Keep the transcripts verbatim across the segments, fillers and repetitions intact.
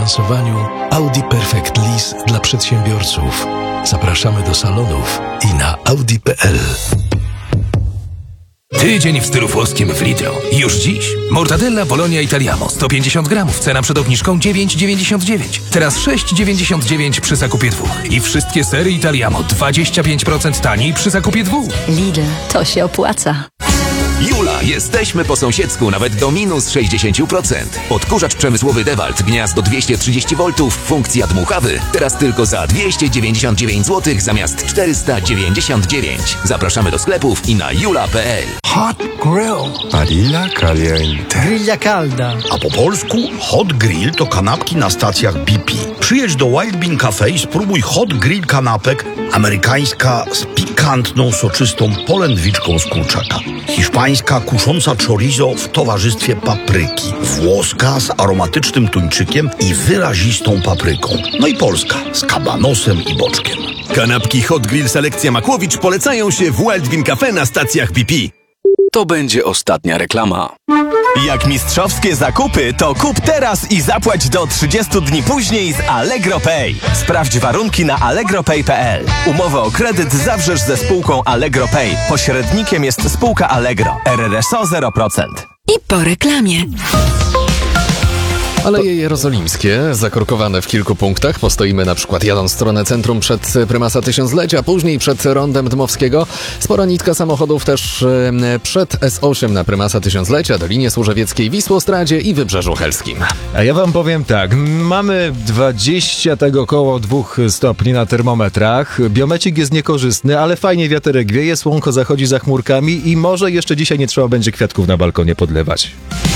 finansowaniu Audi Perfect Lease dla przedsiębiorców. Zapraszamy do salonów i na audi kropka p l. Tydzień w stylu włoskim w Lidlu. Już dziś. Mortadella Bologna Italiamo sto pięćdziesiąt gramów. Cena przed obniżką dziewięć dziewięćdziesiąt dziewięć. Teraz sześć dziewięćdziesiąt dziewięć przy zakupie dwóch. I wszystkie sery Italiamo dwadzieścia pięć procent taniej przy zakupie dwóch. Lidl, to się opłaca. Jula, jesteśmy po sąsiedzku nawet do minus sześćdziesiąt procent. Odkurzacz przemysłowy DeWalt, gniazdo dwieście trzydzieści woltów, funkcja dmuchawy. Teraz tylko za dwieście dziewięćdziesiąt dziewięć złotych zamiast czterysta dziewięćdziesiąt dziewięć. Zapraszamy do sklepów i na jula kropka p l. Hot grill. Barilla caliente. Grilla calda. A po polsku hot grill to kanapki na stacjach B P. Przyjedź do Wild Bean Cafe i spróbuj hot grill kanapek amerykańska z pikantną, soczystą polędwiczką z kurczaka. Hiszpańska kusząca chorizo w towarzystwie papryki. Włoska z aromatycznym tuńczykiem i wyrazistą papryką. No i polska z kabanosem i boczkiem. Kanapki Hot Grill Selekcja Makłowicz polecają się w Wild Bean Cafe na stacjach B P. To będzie ostatnia reklama. Jak mistrzowskie zakupy, to kup teraz i zapłać do trzydziestu dni później z Allegro Pay. Sprawdź warunki na allegro pay kropka p l. Umowę o kredyt zawrzesz ze spółką Allegro Pay. Pośrednikiem jest spółka Allegro. R R S O zero procent. I po reklamie. Aleje Jerozolimskie, zakorkowane w kilku punktach. Postoimy na przykład jadąc w stronę centrum przed Prymasa Tysiąclecia, później przed Rondem Dmowskiego. Spora nitka samochodów też przed S osiem na Prymasa Tysiąclecia, Dolinie Służewieckiej, Wisłostradzie i Wybrzeżu Helskim. A ja wam powiem tak, mamy dwadzieścia tego około dwóch stopni na termometrach. Biomecik jest niekorzystny, ale fajnie wiaterek wieje, słonko zachodzi za chmurkami i może jeszcze dzisiaj nie trzeba będzie kwiatków na balkonie podlewać.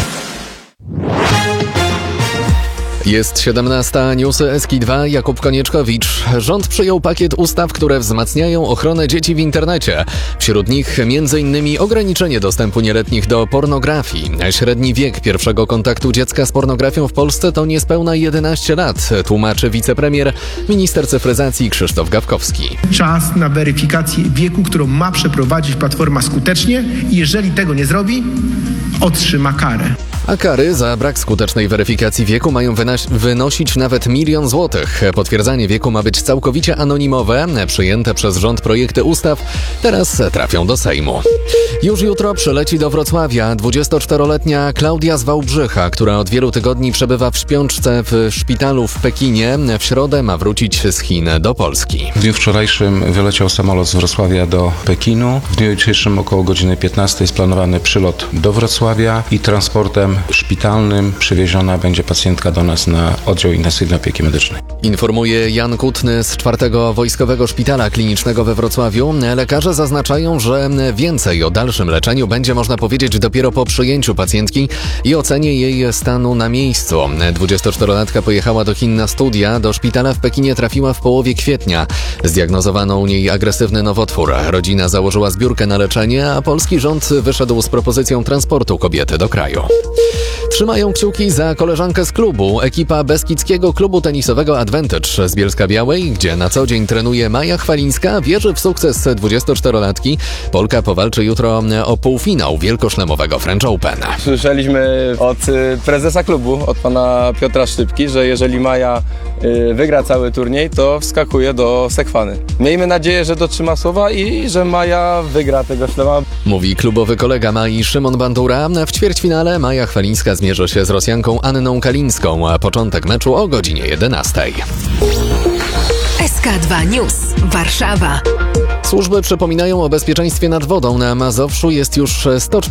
Jest siedemnasta, newsy Eski dwa, Jakub Konieczkowicz. Rząd przyjął pakiet ustaw, które wzmacniają ochronę dzieci w internecie. Wśród nich między innymi ograniczenie dostępu nieletnich do pornografii. Średni wiek pierwszego kontaktu dziecka z pornografią w Polsce to niespełna jedenaście lat, tłumaczy wicepremier, minister cyfryzacji Krzysztof Gawkowski. Czas na weryfikację wieku, którą ma przeprowadzić Platforma skutecznie i jeżeli tego nie zrobi, otrzyma karę. A kary za brak skutecznej weryfikacji wieku mają wyna- wynosić nawet milion złotych. Potwierdzanie wieku ma być całkowicie anonimowe. Przyjęte przez rząd projekty ustaw teraz trafią do Sejmu. Już jutro przyleci do Wrocławia dwudziestoczteroletnia Klaudia z Wałbrzycha, która od wielu tygodni przebywa w śpiączce w szpitalu w Pekinie. W środę ma wrócić z Chin do Polski. W dniu wczorajszym wyleciał samolot z Wrocławia do Pekinu. W dniu jutrzejszym około godziny piętnastej jest planowany przylot do Wrocławia i transportem szpitalnym przywieziona będzie pacjentka do nas na oddział intensywnej opieki medycznej. Informuje Jan Kutny z czwartego Wojskowego Szpitala Klinicznego we Wrocławiu. Lekarze zaznaczają, że więcej o dalszym leczeniu będzie można powiedzieć dopiero po przyjęciu pacjentki i ocenie jej stanu na miejscu. dwudziestoczterolatka pojechała do Chin na studia. Do szpitala w Pekinie trafiła w połowie kwietnia. Zdiagnozowano u niej agresywny nowotwór. Rodzina założyła zbiórkę na leczenie, a polski rząd wyszedł z propozycją transportu kobiety do kraju. Trzymają kciuki za koleżankę z klubu. Ekipa Beskidzkiego Klubu Tenisowego Advantage z Bielska-Białej, gdzie na co dzień trenuje Maja Chwalińska, wierzy w sukces dwudziestoczterolatki. Polka powalczy jutro o półfinał wielkoszlemowego French Open. Słyszeliśmy od prezesa klubu, od pana Piotra Szczypki, że jeżeli Maja wygra cały turniej, to wskakuje do Sekwany. Miejmy nadzieję, że dotrzyma słowa i że Maja wygra tego szlema. Mówi klubowy kolega Mai Szymon Bandura. W ćwierćfinale Maja Chwalińska zmierzy się z Rosjanką Anną Kalińską, a początek meczu o godzinie jedenastej. S K dwa News, Warszawa. Służby przypominają o bezpieczeństwie nad wodą. Na Mazowszu jest już sto